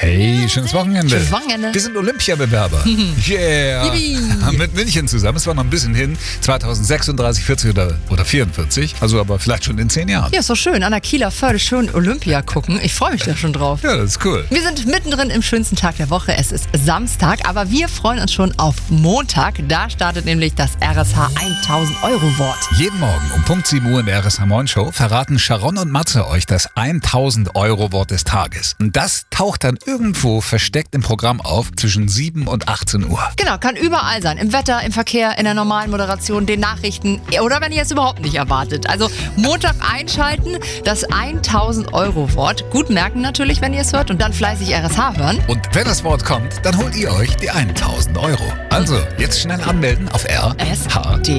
Hey, schönes Wochenende. Schönes Wochenende. Wir sind Olympiabewerber. Yeah. Yippie. Mit München zusammen. Es war noch ein bisschen hin. 2036, 40 oder 44. Also aber vielleicht schon in 10 Jahren. Ja, ist doch schön. An der Kieler Förde schön Olympia gucken. Ich freue mich da schon drauf. Ja, das ist cool. Wir sind mittendrin im schönsten Tag der Woche. Es ist Samstag, aber wir freuen uns schon auf Montag. Da startet nämlich das RSH 1000-Euro-Wort. Jeden Morgen um Punkt 7 Uhr in der RSH Morning Show verraten Sharon und Matze euch das 1000-Euro-Wort des Tages. Und das taucht dann irgendwo versteckt im Programm auf zwischen 7 und 18 Uhr. Genau, kann überall sein. Im Wetter, im Verkehr, in der normalen Moderation, den Nachrichten oder wenn ihr es überhaupt nicht erwartet. Also Montag einschalten, das 1000-Euro-Wort. Gut merken natürlich, wenn ihr es hört und dann fleißig RSH hören. Und wenn das Wort kommt, dann holt ihr euch die 1000 Euro. Also, jetzt schnell anmelden auf rsh.de.